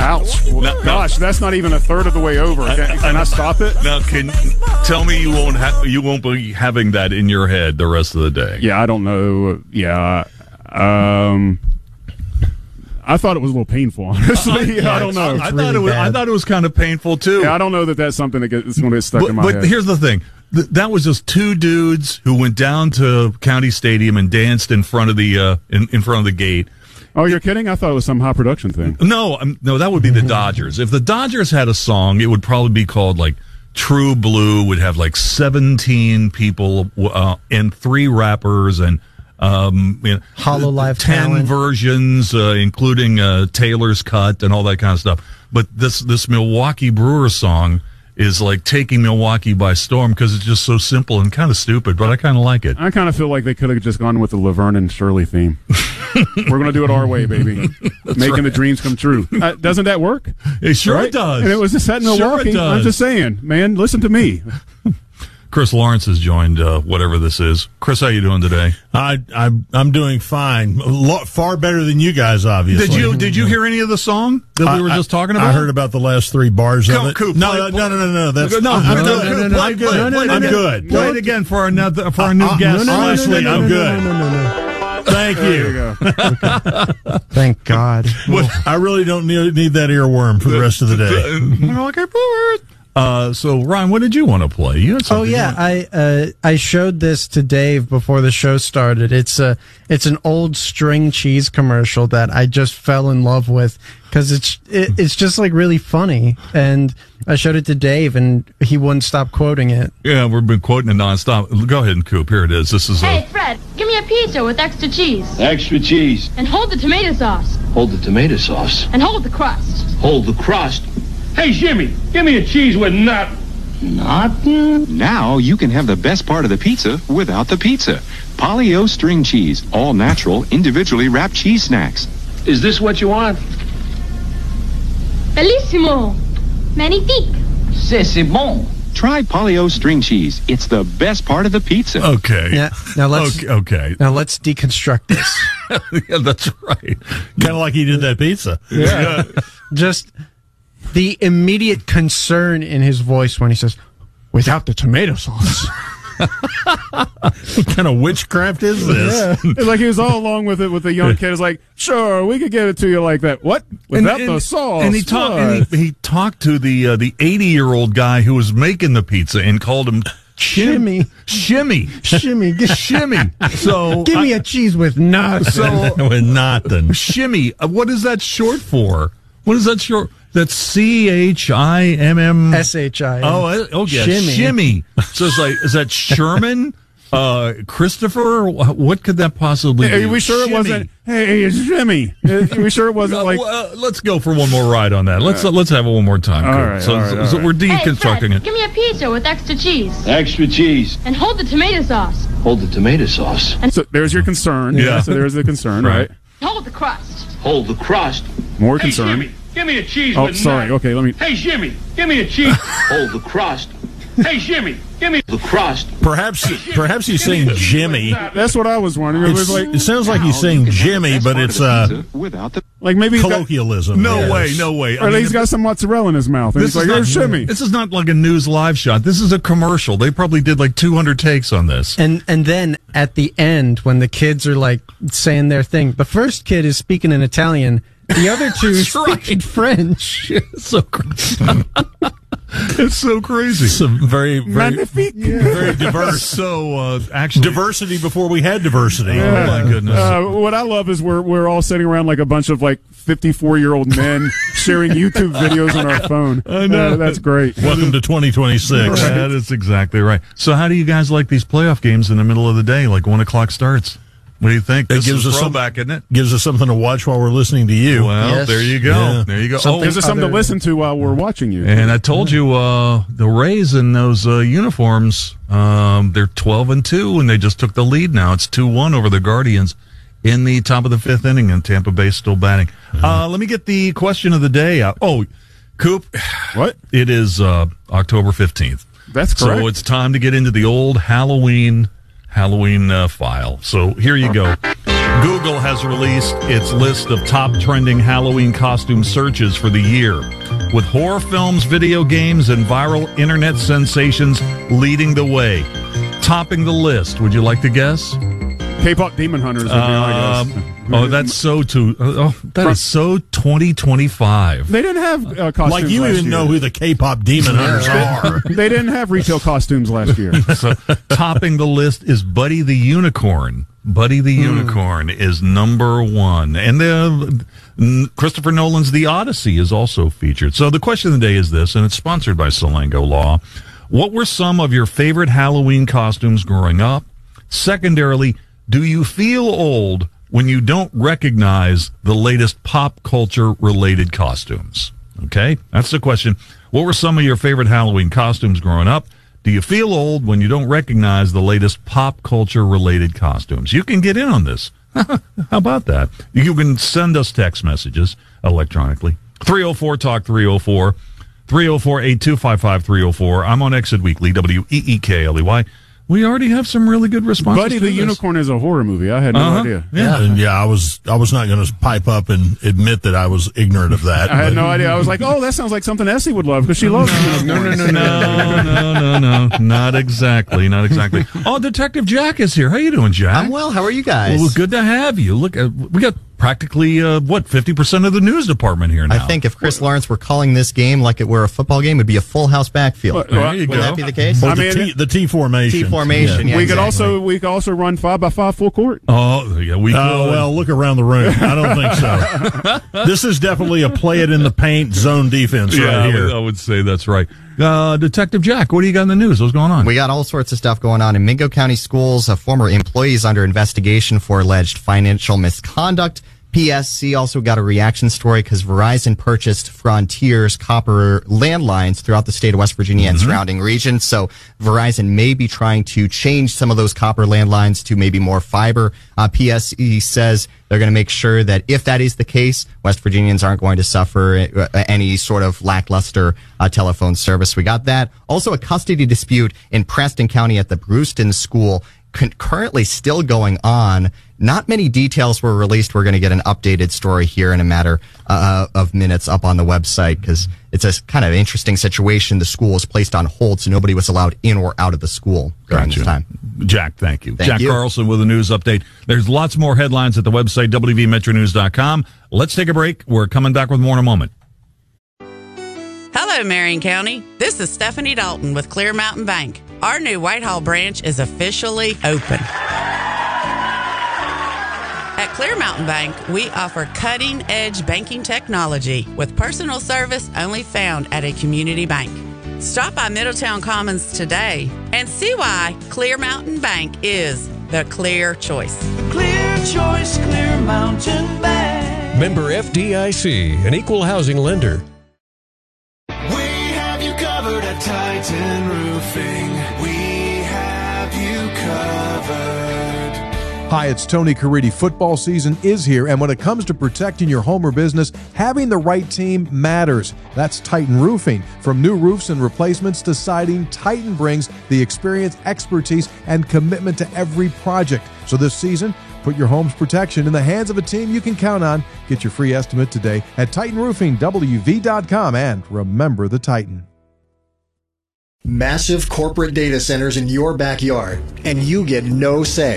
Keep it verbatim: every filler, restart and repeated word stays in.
Ouch. Well, No, gosh, no. that's not even a third of the way over. Can, can I stop it? Now, can tell me you won't ha- you won't be having that in your head the rest of the day? Yeah, I don't know. Yeah. Um, I thought it was a little painful, honestly. Yeah, I don't know. I, I really thought it was. bad. I thought it was kind of painful too. Yeah, I don't know that that's something that gets, going to get stuck But, in my but head. here's the thing. Th- that was just two dudes who went down to County Stadium and danced in front of the uh, in, in front of the gate. Oh, you're kidding? I thought it was some high production thing. No, um, no, that would be the Dodgers. If the Dodgers had a song, it would probably be called like True Blue. Would have like seventeen people uh, and three rappers and um, you know, Hololive ten talent. versions, uh, including uh, Taylor's cut and all that kind of stuff. But this this Milwaukee Brewers song is like taking Milwaukee by storm because it's just so simple and kind of stupid, but I kind of like it. I kind of feel like they could have just gone with the Laverne and Shirley theme. We're going to do it our way, baby. Making right. the dreams come true. Uh, doesn't that work? It sure Right? does. And it was just set in Sure it Milwaukee. does. I'm just saying, man, listen to me. Chris Lawrence has joined uh, whatever this is. Chris, how you doing today? I, I, I'm doing fine. A lot, far better than you guys, obviously. Did you did you hear any of the song that we were I- just talking I about? heard about the last three bars Coop, of it. Coop, no, play- no, no, no, no, no. That's No, I'm no, good. no, no, I'm play- good. play- play I'm it good. again. Play it again for our another for our new Uh, guest. no, no, no, Honestly, no, no, I'm no, good. no, no, no. Thank There you you. go. Thank God. I really don't need, need that earworm for the rest of the day. Uh, so, Ryan, what did you want to play? You had Oh something yeah, you I uh, I showed this to Dave before the show started. It's a it's an old string cheese commercial that I just fell in love with because it's it, it's just like really funny. And I showed it to Dave, and he wouldn't stop quoting it. Yeah, we've been quoting it nonstop. Go ahead and Coop. Here it is. This is Hey, a, Fred, give me a pizza with extra cheese. Extra cheese. And hold the tomato sauce. Hold the tomato sauce. And hold the crust. Hold the crust. Hey, Jimmy, give me a cheese with nut. Nothing. Now you can have the best part of the pizza without the pizza. Polly-O string cheese, all natural, individually wrapped cheese snacks. Is this what you want? Bellissimo. Magnifique. C'est, c'est bon. Try Polly-O string cheese. It's the best part of the pizza. okay. Yeah. Now let's Okay. okay. now let's deconstruct this. Yeah, that's right. Kind of like he did that pizza. Yeah. Just the immediate concern in his voice when he says, "Without the tomato sauce." What kind of witchcraft is this? It's like he was all along with it with the young kid. It's like, sure, we could give it to you like that. What? Without the sauce. And he talked. What? And he, he talked to the uh, the eighty year old guy who was making the pizza and called him Shimmy. Shimmy, Shimmy. Give, Shimmy. So give me a cheese with nuts. so With nothing. Shimmy. Uh, what is that short for? What is that short? That's C H I M M S H I. Oh, uh, oh yeah, Shimmy. shimmy. So it's like, is that Sherman? Uh, Christopher? Wh- What could that possibly Hey, be? are we sure Shimmy. it wasn't? Hey, it's Jimmy. Are we sure it wasn't Uh, like? well, uh, let's go for one more ride on that. Let's uh, let's have it one more time. All Coop. right, so all right, all so right. we're Hey, deconstructing Fred, it. give me a pizza with extra cheese. Extra cheese. And hold the tomato sauce. Hold the tomato sauce. So there's your concern. Yeah. So there's the concern, Right. right? Hold the crust. Hold the crust. More Hey, concern. Jimmy, give me a cheese Oh, with sorry. nut. Okay, let me. Hey, Jimmy, give me a cheese. Hold the crust. Hey, Jimmy, give me The crust. Perhaps perhaps he's saying Jimmy. That's what I was wondering. It was It's, like, it sounds like he's Now saying you can have the Jimmy, best but part of it's the uh, pizza without the like maybe he's got, colloquialism. No Yes. way, no way. I or mean, he's got some mozzarella in his mouth, and this he's is like, not "Here's Jimmy." This is not like a news live shot. This is a commercial. They probably did like two hundred takes on this. And and then at the end, when the kids are like saying their thing, the first kid is speaking in Italian, the other two That's speaking right. French. It's so crazy. It's so crazy. Some very very Magnifique. very diverse So uh, actually, diversity before we had diversity. Oh my goodness. Uh, what I love is we're we're all sitting around like a bunch of like fifty-four year old men sharing YouTube videos on our phone. I know. Uh, that's great. Welcome to twenty twenty-six. That is exactly right. So, how do you guys like these playoff games in the middle of the day, like one o'clock starts? What do you think? It This gives is us some- throwback, isn't it? Gives us something to watch while we're listening to you. Well, Yes. there you go. Yeah. There you go. Something- Oh, Gives us something to Other- listen to while we're watching you. and I told you uh, the Rays in those uh, uniforms, um, they're twelve and two, and they just took the lead now. It's two one over the Guardians in the top of the fifth inning, and Tampa Bay still batting. Uh, let me get the question of the day out. Oh, Coop, What? it is uh, October fifteenth. That's correct. So it's time to get into the old Halloween Halloween uh, file. So here you go. Google has released its list of top trending Halloween costume searches for the year, with horror films, video games, and viral internet sensations leading the way. Topping the list, would you like to guess? K-pop Demon Hunters would be my guess. Um, oh, that's so too. Oh, that is so twenty twenty-five. They didn't have uh, costumes Like you last even year. know who the K-pop Demon Hunters are. They didn't have retail costumes last year. So, topping the list is Buddy the Unicorn. Buddy the Unicorn is number one. And the, uh, Christopher Nolan's The Odyssey is also featured. So the question of the day is this, and it's sponsored by Salango Law. What were some of your favorite Halloween costumes growing up? Secondarily, do you feel old when you don't recognize the latest pop culture related costumes? Okay, that's the question. What were some of your favorite Halloween costumes growing up? Do you feel old when you don't recognize the latest pop culture related costumes? You can get in on this. How about that? You can send us text messages electronically. three oh four talk three oh four, three oh four, eight two five five, three oh four. I'm on Exit Weekly, W E E K L E Y. We already have some really good responses. Buddy to the this. Unicorn is a horror movie. I had no Uh-huh. idea. Yeah, and yeah, I was I was not going to pipe up and admit that I was ignorant of that. I had but- no idea. I was like, oh, that sounds like something Essie would love because she loves No, no, no, no, no, no, no, not exactly, not exactly. Oh, Detective Jack is here. How you doing, Jack? I'm well. How are you guys? Well, good to have you. Look, uh, we got practically uh, what fifty percent of the news department here now. I think if Chris Lawrence were calling this game like it were a football game, it would be a full house backfield. Well, there you Would go. that be the case? Or I the, mean, T, the T formation. T formation. Yeah, we could exactly. also we could also run five by five full court. Oh, yeah, we. Oh, could. well, look around the room. I don't think so. This is definitely a play it in the paint zone defense yeah, right I here. would, I would say that's right. Uh, Detective Jack, what do you got in the news? What's going on? We got all sorts of stuff going on in Mingo County schools. A former employee is under investigation for alleged financial misconduct. P S C also got a reaction story because Verizon purchased Frontier's copper landlines throughout the state of West Virginia and surrounding regions. So Verizon may be trying to change some of those copper landlines to maybe more fiber. Uh, P S C says they're going to make sure that if that is the case, West Virginians aren't going to suffer uh, any sort of lackluster uh, telephone service. We got that. Also, a custody dispute in Preston County at the Brewston School con- currently still going on. Not many details were released. We're going to get an updated story here in a matter uh, of minutes up on the website because it's a kind of interesting situation. The school was placed on hold, so nobody was allowed in or out of the school during Gotcha. this time. Jack, thank you. Thank Jack you. Carlson with a news update. There's lots more headlines at the website, W V metro news dot com. Let's take a break. We're coming back with more in a moment. Hello, Marion County. This is Stephanie Dalton with Clear Mountain Bank. Our new Whitehall branch is officially open. At Clear Mountain Bank, we offer cutting-edge banking technology with personal service only found at a community bank. Stop by Middletown Commons today and see why Clear Mountain Bank is the clear choice. Clear choice, Clear Mountain Bank. Member F D I C, an equal housing lender. We have you covered at Titan Roofing. We have you covered. Hi, it's Tony Caridi. Football season is here, and when it comes to protecting your home or business, having the right team matters. That's Titan Roofing. From new roofs and replacements to siding, Titan brings the experience, expertise, and commitment to every project. So this season, put your home's protection in the hands of a team you can count on. Get your free estimate today at Titan Roofing W V dot com, and remember the Titan. Massive corporate data centers in your backyard, and you get no say.